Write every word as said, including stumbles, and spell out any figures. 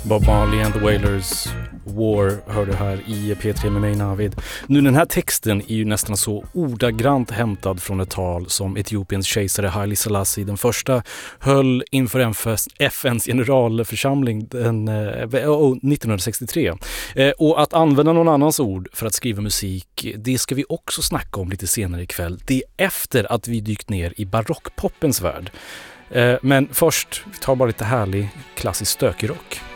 Bob Marley and the Wailers War hör du här i P tre med mig Navid. Nu den här texten är ju nästan så ordagrant hämtad från ett tal som Etiopiens kejsare Haile Selassie den första höll inför F N:s generalförsamling den, eh, nittonhundrasextiotre. Eh, och att använda någon annans ord för att skriva musik, det ska vi också snacka om lite senare ikväll. Det är efter att vi dykt ner i barockpoppens värld. Eh, men först, vi tar bara lite härlig klassisk stökig rock.